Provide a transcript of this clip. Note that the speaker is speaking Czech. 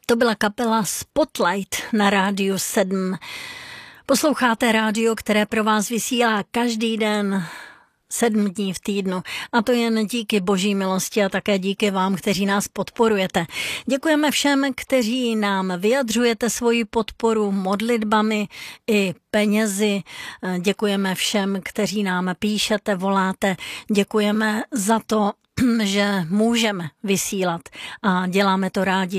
To byla kapela Spotlight na Rádiu 7. Posloucháte rádio, které pro vás vysílá každý den 7 dní v týdnu. A to jen díky boží milosti a také díky vám, kteří nás podporujete. Děkujeme všem, kteří nám vyjadřujete svoji podporu modlitbami i penězi. Děkujeme všem, kteří nám píšete, voláte. Děkujeme za to, že můžeme vysílat a děláme to rádi.